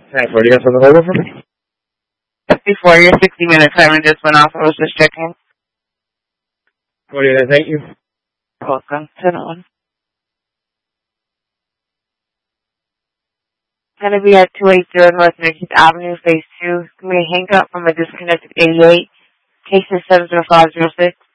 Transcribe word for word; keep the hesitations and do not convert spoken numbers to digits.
ten forty, you got something over for me? Before your sixty minute timer just went off, I was just checking. What do you think? Thank you. Welcome. ten oh one. Gonna be at two eighty North Nineteenth Avenue, Phase two. Gonna be a hang up from a disconnected eighty-eight. Case is seven zero five zero six.